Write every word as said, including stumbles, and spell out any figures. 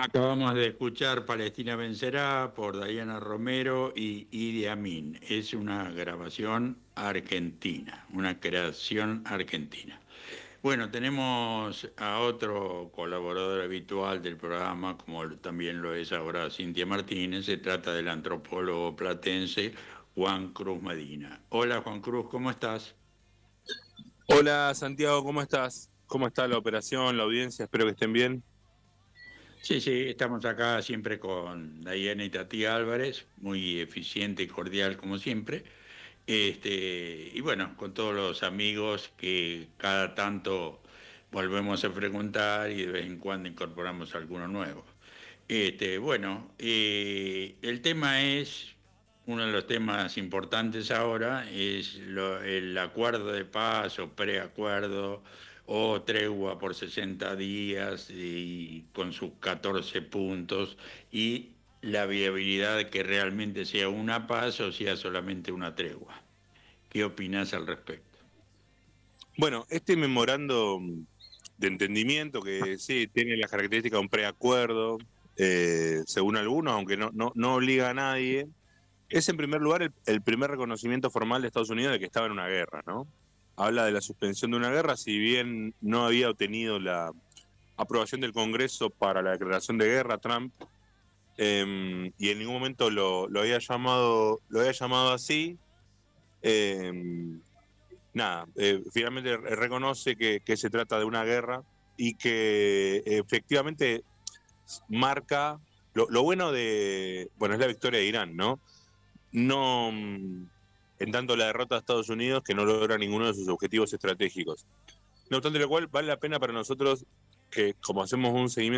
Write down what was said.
Acabamos de escuchar Palestina Vencerá por Diana Romero y Idi Amin. Es una grabación argentina, una creación argentina. Bueno, tenemos a otro colaborador habitual del programa, como también lo es ahora Cintia Martínez. Se trata del antropólogo platense Juan Cruz Medina. Hola Juan Cruz, ¿cómo estás? Hola Santiago, ¿cómo estás? ¿Cómo está la operación, la audiencia? Espero que estén bien. Sí, sí, estamos acá siempre con Diana y Tati Álvarez, muy eficiente y cordial como siempre. Este, y bueno, con todos los amigos que cada tanto volvemos a frecuentar y de vez en cuando incorporamos alguno nuevo. Este, bueno, eh, el tema es, uno de los temas importantes ahora es lo- el acuerdo de paz o preacuerdo o tregua por sesenta días y con sus catorce puntos y la viabilidad de que realmente sea una paz o sea solamente una tregua. ¿Qué opinás al respecto? Bueno, este memorando de entendimiento que sí tiene las características de un preacuerdo, eh, según algunos, aunque no, no, no obliga a nadie, es en primer lugar el, el primer reconocimiento formal de Estados Unidos de que estaba en una guerra, ¿no? Habla de la suspensión de una guerra, si bien no había obtenido la aprobación del Congreso para la declaración de guerra, Trump, eh, y en ningún momento lo, lo había llamado, lo había llamado así. Eh, nada, eh, finalmente reconoce que, que se trata de una guerra y que efectivamente marca lo, lo bueno de, bueno, es la victoria de Irán, ¿no? No, mm, en tanto la derrota de Estados Unidos que no logra ninguno de sus objetivos estratégicos. No obstante lo cual, vale la pena para nosotros que como hacemos un seguimiento